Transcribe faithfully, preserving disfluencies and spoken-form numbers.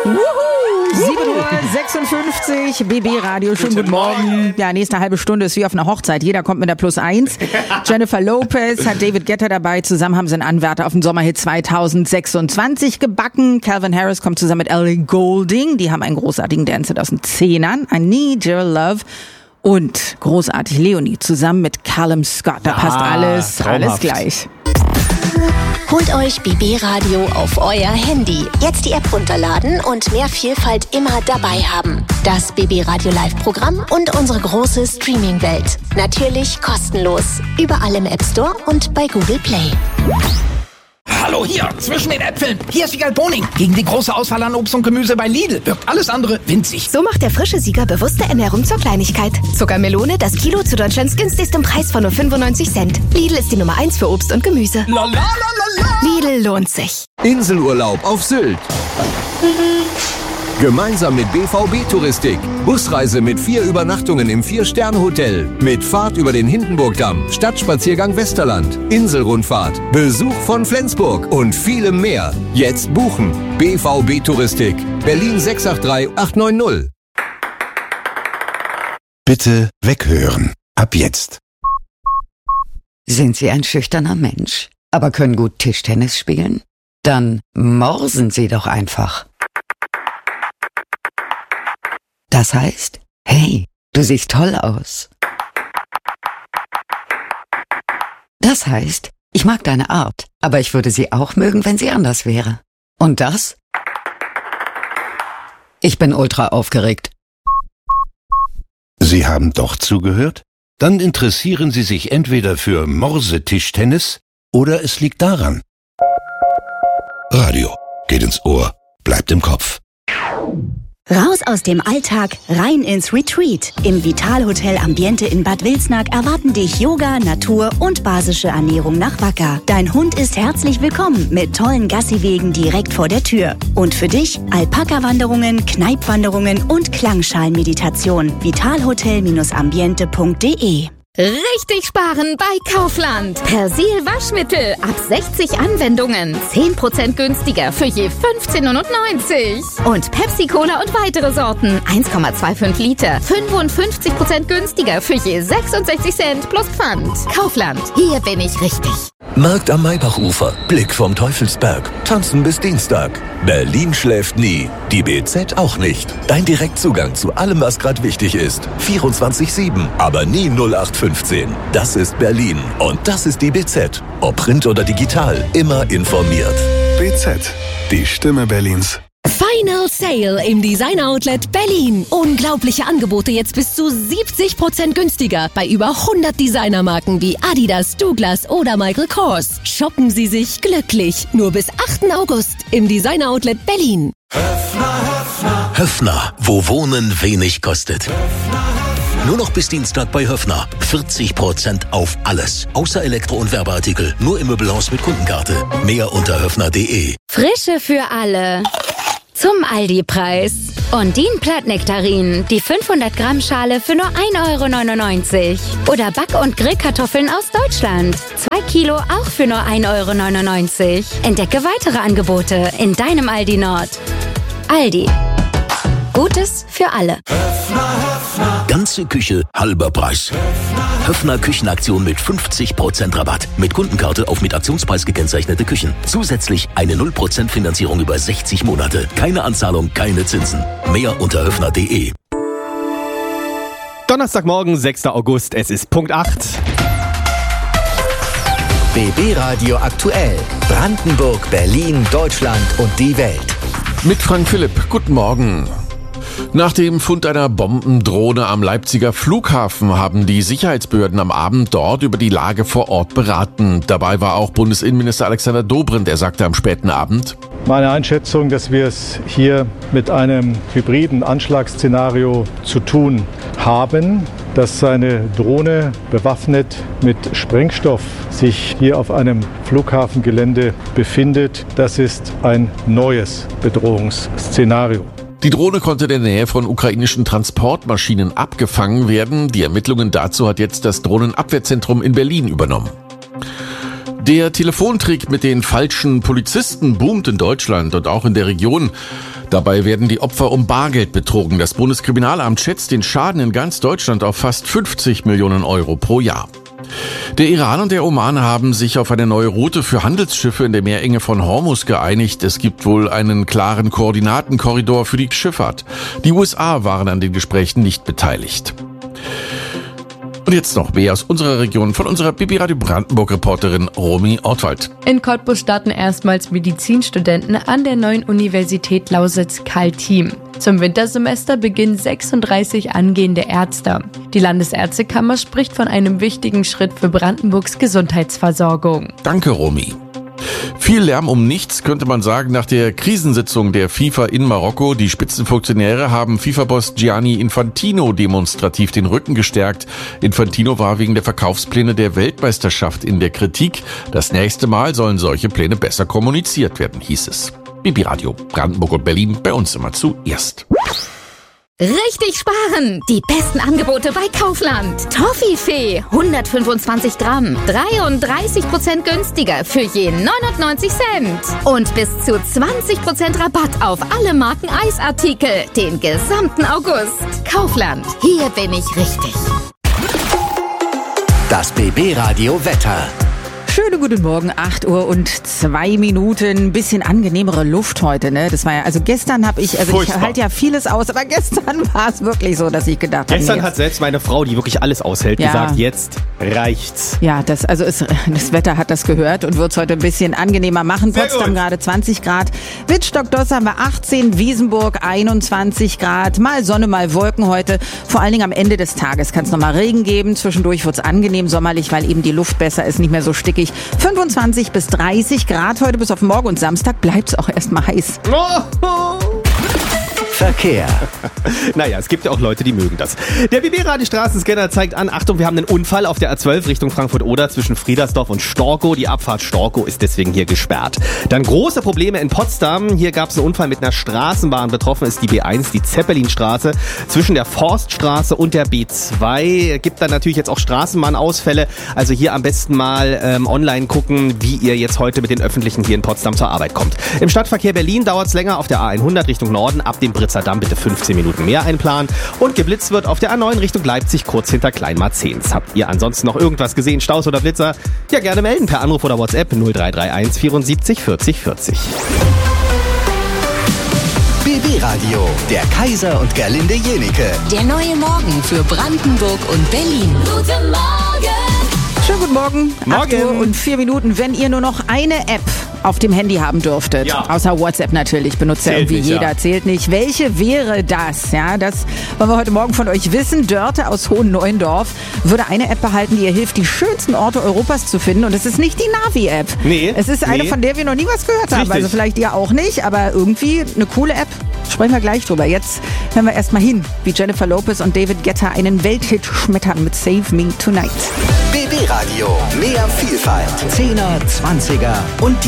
sieben Uhr sechsundfünfzig, B B Radio, schönen guten Morgen. Ja, nächste halbe Stunde ist wie auf einer Hochzeit. Jeder kommt mit der Plus eins. Jennifer Lopez hat David Guetta dabei. Zusammen haben sie einen Anwärter auf den Sommerhit zwanzig sechsundzwanzig gebacken. Calvin Harris kommt zusammen mit Ellie Goulding. Die haben einen großartigen Dance aus den Zehnern. I Need Your Love. Und großartig Leonie zusammen mit Callum Scott. Da passt ah, alles, traumhaft. Alles gleich. Holt euch B B Radio auf euer Handy. Jetzt die App runterladen und mehr Vielfalt immer dabei haben. Das B B Radio Live-Programm und unsere große Streaming-Welt. Natürlich kostenlos. Überall im App Store und bei Google Play. Hallo hier, zwischen den Äpfeln. Hier ist Siegal Boning. Gegen die große Auswahl an Obst und Gemüse bei Lidl wirkt alles andere winzig. So macht der frische Sieger bewusste Ernährung zur Kleinigkeit. Zuckermelone, das Kilo zu Deutschlands günstigstem Preis von nur fünfundneunzig Cent. Lidl ist die Nummer eins für Obst und Gemüse. La, la, la, la, la. Lidl lohnt sich. Inselurlaub auf Sylt. Gemeinsam mit B V B Touristik. Busreise mit vier Übernachtungen im Vier-Sterne-Hotel. Mit Fahrt über den Hindenburgdamm, Stadtspaziergang Westerland, Inselrundfahrt, Besuch von Flensburg und vielem mehr. Jetzt buchen. B V B Touristik. Berlin sechs acht drei acht neun null. Bitte weghören. Ab jetzt. Sind Sie ein schüchterner Mensch, aber können gut Tischtennis spielen? Dann morsen Sie doch einfach. Das heißt, hey, du siehst toll aus. Das heißt, ich mag deine Art, aber ich würde sie auch mögen, wenn sie anders wäre. Und das? Ich bin ultra aufgeregt. Sie haben doch zugehört? Dann interessieren Sie sich entweder für Morsetischtennis oder es liegt daran. Radio geht ins Ohr, bleibt im Kopf. Raus aus dem Alltag, rein ins Retreat. Im Vital-Hotel Ambiente in Bad Wilsnack erwarten dich Yoga, Natur und basische Ernährung nach Wacker. Dein Hund ist herzlich willkommen mit tollen Gassiwegen direkt vor der Tür. Und für dich Alpaka-Wanderungen, Kneipwanderungen und Klangschalenmeditation. vitalhotel ambiente punkt de. Richtig sparen bei Kaufland. Persil Waschmittel ab sechzig Anwendungen. zehn Prozent günstiger für je fünfzehn neunundneunzig. Und Pepsi Cola und weitere Sorten. eins Komma fünfundzwanzig Liter. fünfundfünfzig Prozent günstiger für je sechsundsechzig Cent plus Pfand. Kaufland. Hier bin ich richtig. Markt am Maybachufer. Blick vom Teufelsberg. Tanzen bis Dienstag. Berlin schläft nie. Die B Z auch nicht. Dein Direktzugang zu allem, was gerade wichtig ist. vierundzwanzig sieben. Aber nie null acht fünfzehn. Das ist Berlin. Und das ist die B Z. Ob Print oder digital. Immer informiert. B Z. Die Stimme Berlins. Final Sale im Designer Outlet Berlin. Unglaubliche Angebote jetzt bis zu siebzig Prozent günstiger bei über hundert Designermarken wie Adidas, Douglas oder Michael Kors. Shoppen Sie sich glücklich. Nur bis achten August im Designer Outlet Berlin. Höffner, Höffner. Höffner, wo Wohnen wenig kostet. Nur noch bis Dienstag bei Höffner. vierzig Prozent auf alles. Außer Elektro- und Werbeartikel. Nur im Möbelhaus mit Kundenkarte. Mehr unter höffner punkt de. Frische für alle. Zum Aldi-Preis. Ondin-Plattnektarin, die fünfhundert Gramm Schale für nur ein Euro neunundneunzig. Oder Back- und Grillkartoffeln aus Deutschland. zwei Kilo auch für nur ein Euro neunundneunzig. Entdecke weitere Angebote in deinem Aldi Nord. Aldi. Gutes für alle. Ganze Küche, halber Preis. Höffner Küchenaktion mit fünfzig Prozent Rabatt. Mit Kundenkarte auf mit Aktionspreis gekennzeichnete Küchen. Zusätzlich eine null Prozent Finanzierung über sechzig Monate. Keine Anzahlung, keine Zinsen. Mehr unter höffner punkt de. Donnerstagmorgen, sechster August. Es ist Punkt acht. B B Radio aktuell. Brandenburg, Berlin, Deutschland und die Welt. Mit Frank Philipp. Guten Morgen. Nach dem Fund einer Bombendrohne am Leipziger Flughafen haben die Sicherheitsbehörden am Abend dort über die Lage vor Ort beraten. Dabei war auch Bundesinnenminister Alexander Dobrindt. Er sagte am späten Abend: Meine Einschätzung, dass wir es hier mit einem hybriden Anschlagsszenario zu tun haben, dass eine Drohne bewaffnet mit Sprengstoff sich hier auf einem Flughafengelände befindet. Das ist ein neues Bedrohungsszenario. Die Drohne konnte in der Nähe von ukrainischen Transportmaschinen abgefangen werden. Die Ermittlungen dazu hat jetzt das Drohnenabwehrzentrum in Berlin übernommen. Der Telefontrick mit den falschen Polizisten boomt in Deutschland und auch in der Region. Dabei werden die Opfer um Bargeld betrogen. Das Bundeskriminalamt schätzt den Schaden in ganz Deutschland auf fast fünfzig Millionen Euro pro Jahr. Der Iran und der Oman haben sich auf eine neue Route für Handelsschiffe in der Meerenge von Hormuz geeinigt. Es gibt wohl einen klaren Koordinatenkorridor für die Schifffahrt. Die U S A waren an den Gesprächen nicht beteiligt. Und jetzt noch mehr aus unserer Region von unserer B B Radio Brandenburg-Reporterin Romy Ortwald. In Cottbus starten erstmals Medizinstudenten an der neuen Universität Lausitz-Kaltim. Zum Wintersemester beginnen sechsunddreißig angehende Ärzte. Die Landesärztekammer spricht von einem wichtigen Schritt für Brandenburgs Gesundheitsversorgung. Danke, Romy. Viel Lärm um nichts, könnte man sagen, nach der Krisensitzung der FIFA in Marokko. Die Spitzenfunktionäre haben FIFA-Boss Gianni Infantino demonstrativ den Rücken gestärkt. Infantino war wegen der Verkaufspläne der Weltmeisterschaft in der Kritik. Das nächste Mal sollen solche Pläne besser kommuniziert werden, hieß es. B B Radio Brandenburg und Berlin, bei uns immer zuerst. Richtig sparen! Die besten Angebote bei Kaufland. Toffifee, hundertfünfundzwanzig Gramm, dreiunddreißig Prozent günstiger für je neunundneunzig Cent. Und bis zu zwanzig Prozent Rabatt auf alle Marken Eisartikel, den gesamten August. Kaufland, hier bin ich richtig. Das B B Radio Wetter. Schönen guten Morgen, acht Uhr und zwei Minuten. Bisschen angenehmere Luft heute, ne? Das war ja, also gestern habe ich, also Furchtbar. ich halte ja vieles aus, aber gestern war es wirklich so, dass ich gedacht habe. Gestern nee, hat selbst meine Frau, die wirklich alles aushält, ja. gesagt, jetzt reicht's. Ja, das, also es, das Wetter hat das gehört und wird es heute ein bisschen angenehmer machen. Sehr Potsdam gut. Gerade zwanzig Grad. Wittstock-Doss haben wir achtzehn, Wiesenburg einundzwanzig Grad. Mal Sonne, mal Wolken heute. Vor allen Dingen am Ende des Tages kann es nochmal Regen geben. Zwischendurch wird es angenehm sommerlich, weil eben die Luft besser ist, nicht mehr so stickig. fünfundzwanzig bis dreißig Grad heute bis auf morgen und Samstag bleibt es auch erstmal heiß. Oh. Verkehr. Naja, es gibt ja auch Leute, die mögen das. Der B B-Radio-Straßenscanner zeigt an, Achtung, wir haben einen Unfall auf der A zwölf Richtung Frankfurt-Oder zwischen Friedersdorf und Storkow. Die Abfahrt Storkow ist deswegen hier gesperrt. Dann große Probleme in Potsdam. Hier gab es einen Unfall mit einer Straßenbahn. Betroffen ist die B eins, die Zeppelinstraße. Zwischen der Forststraße und der B zwei gibt dann natürlich jetzt auch Straßenbahnausfälle. Also hier am besten mal ähm, online gucken, wie ihr jetzt heute mit den Öffentlichen hier in Potsdam zur Arbeit kommt. Im Stadtverkehr Berlin dauert es länger auf der A hundert Richtung Norden ab dem Britzer Damm bitte fünfzehn Minuten mehr einplanen. Und geblitzt wird auf der A neun Richtung Leipzig kurz hinter Kleinmarzens. Habt ihr ansonsten noch irgendwas gesehen, Staus oder Blitzer? Ja, gerne melden per Anruf oder WhatsApp null drei drei eins vierundsiebzig vierzig vierzig. B B-Radio, der Kaiser und Gerlinde Jenike. Der neue Morgen für Brandenburg und Berlin. Guten Morgen! Schönen guten Morgen. Morgen. acht Uhr und vier Minuten. Wenn ihr nur noch eine App auf dem Handy haben dürftet, ja. außer WhatsApp natürlich, benutzt ja irgendwie nicht, jeder, ja. zählt nicht. Welche wäre das? Ja, das wollen wir heute Morgen von euch wissen. Dörte aus Hohen-Neuendorf würde eine App behalten, die ihr hilft, die schönsten Orte Europas zu finden. Und es ist nicht die Navi-App. Nee. Es ist eine, nee. von der wir noch nie was gehört haben. Richtig. Also vielleicht ihr auch nicht, aber irgendwie eine coole App. Sprechen wir gleich drüber. Jetzt hören wir erstmal hin, wie Jennifer Lopez und David Guetta einen Welthit schmettern mit Save Me Tonight. B B-Radio, mehr Vielfalt. Zehner, Zwanziger und